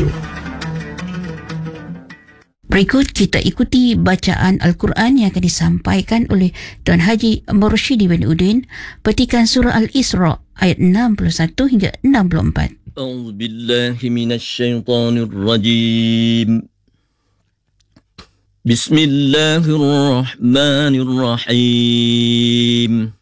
Berikut kita ikuti bacaan Al-Quran yang akan disampaikan oleh Tuan Haji Mursyidi bin Udin, petikan surah Al-Isra ayat 61 hingga 64. أعوذ بالله من الشيطان الرجيم بسم الله الرحمن الرحيم